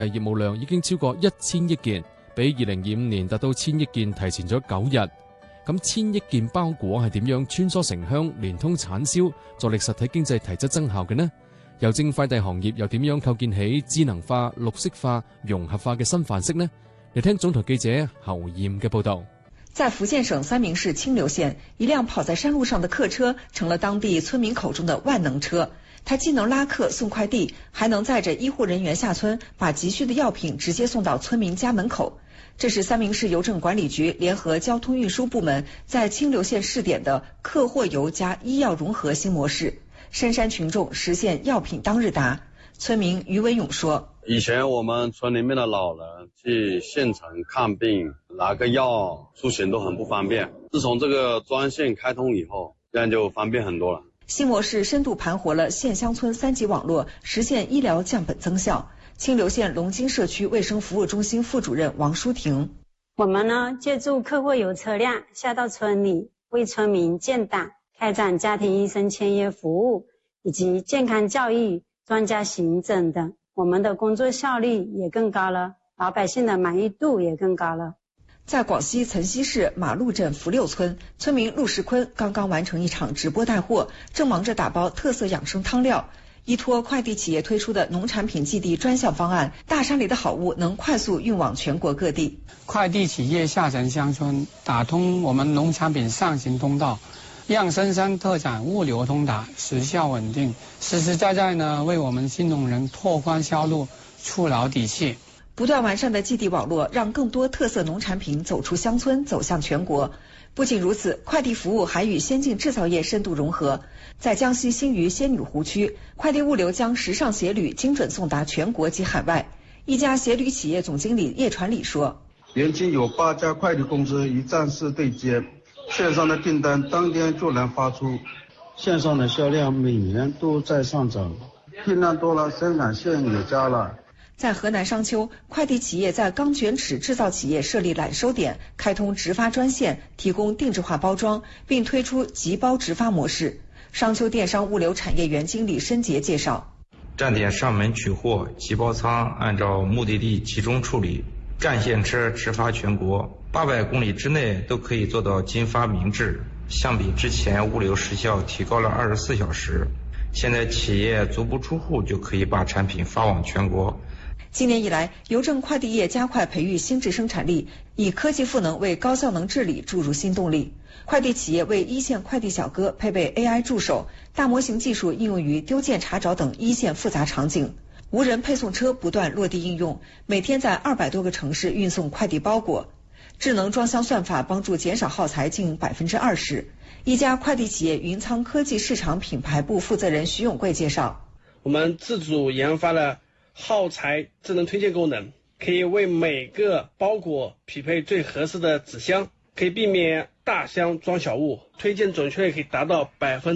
業務量已經超過1000億件，比2025年達到1000億件提前咗9日。咁1000億件包裹係點樣穿梭城鄉，連通產銷，助力實體經濟提質增效嘅呢？郵政快遞行業又點樣構建起智能化、綠色化、融合化嘅新範式呢？嚟聽總台記者侯艷嘅報道。 在福建省三明市清流縣，一輛跑在山路上的客車成了當地村民口中的萬能車。它既能拉客送快遞，還能載着醫護人員下村，把急需的藥品直接送到村民家門口。這是三明市郵政管理局聯合交通運輸部門在清流縣試點的客貨郵加醫藥融合新模式，深山群眾實現藥品當日達。村民余文勇說： 以前我們村裏面的老人去縣城看病拿個藥出行都很不方便，自從這個專線開通以後，這樣就方便很多了。 新模式深度盤活了縣鄉村3級網絡，實現醫療降本增效。清流縣龍津社區衛生服務中心副主任王淑婷： 我們呢，借助客貨郵車輛下到村裏，為村民建檔，開展家庭醫生簽約服務以及健康教育、專家行診等，我們的工作效率也更高了，老百姓的滿意度也更高了。 在廣西岑溪市馬路鎮福六村，村民陸世坤剛剛完成一場直播帶貨，正忙着打包特色養生湯料。依託快遞企業推出的農產品寄遞專項方案，大山裏的好物能快速運往全國各地。 快遞企業下沉鄉村，打通我們農產品上行通道，讓深山特產物流通達，時效穩定，實實在在呢為我們新農人拓寬銷路，觸牢底氣。 不斷完善的寄遞網絡，讓更多特色農產品走出鄉村，走向全國。不僅如此，快遞服務還與先進製造業深度融合。在江西新餘仙女湖區，快遞物流將時尚鞋履精準送達全國及海外。一家鞋履企業總經理葉傳禮說： 連接有8家快遞公司與站式對接，線上的訂單當天就能發出，線上的銷量每年都在上漲，訂單多了，生產線也加了。 在河南商丘，快遞企業在鋼捲尺製造企業設立攬收點，開通直發專線，提供定制化包裝，並推出集包直發模式。商丘電商物流產業園經理申杰介紹： 站點上門取貨，集包倉按照目的地集中處理，戰線車直發全國，800公里之內都可以做到金發明制。相比之前，物流時效提高了24小時。現在企業足不出戶就可以把產品發往全國。 今年以來，郵政快遞業加快培育新質生產力，以科技賦能為高效能治理注入新動力。快遞企業為一線快遞小哥配備 AI 助手，大模型技術應用於丟件查找等一線複雜場景。無人配送車不斷落地應用，每天在200多個城市運送快遞包裹。智能裝箱算法幫助減少耗材近20%。一家快遞企業雲倉科技市場品牌部負責人徐永貴介紹： 我們自主研發了耗材智能推薦功能，可以為每個包裹匹配最合適的紙箱，可以避免大箱裝小物，推薦準確率可以達到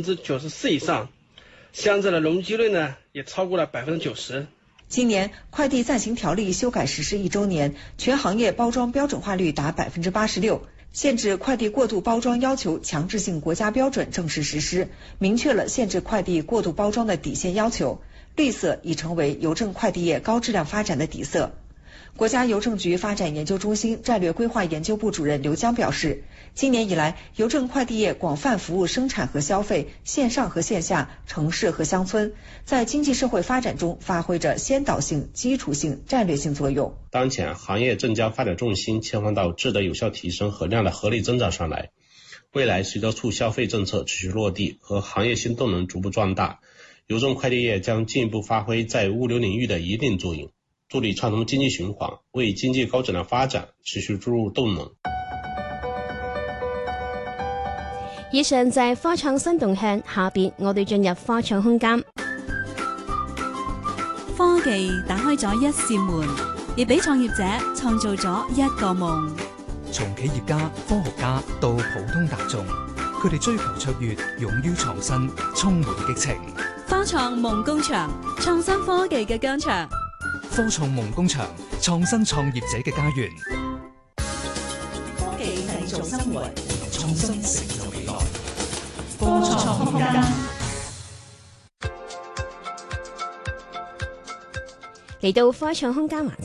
94%以上，箱子的容積率呢也超過了90%。 今年快遞暫行條例修改實施1週年，全行業包裝標準化率達86%，限制快遞過度包裝要求強制性國家標準正式實施，明確了限制快遞過度包裝的底線要求。綠色已成為郵政快遞業高質量發展的底色。國家郵政局發展研究中心戰略規劃研究部主任劉江表示，今年以來，郵政快遞業廣泛服務生產和消費，線上和線下，城市和鄉村，在經濟社會發展中發揮着先導性、基礎性、戰略性作用。 當前行業正將發展重心切換到質的有效提升和量的合理增長上來。未來隨着促消費政策持續落地和行業新動能逐步壯大，郵政快遞業將進一步發揮在物流領域的一定作用，助力暢通經濟循環，為經濟高質量發展持續注入動能。 以上就係科創新動向，下邊我哋進入科創空間。 科技打開咗一扇門，亦俾創業者創造咗一個夢。 從企業家、科學家到普通大眾，佢哋追求卓越，勇於創新，充滿激情。 科創夢工場，創新科技嘅疆場。 科創夢工場，創新創業者嘅家園。 科技製造生活， 創新成就未來。 科創空間。 嚟到科創空間環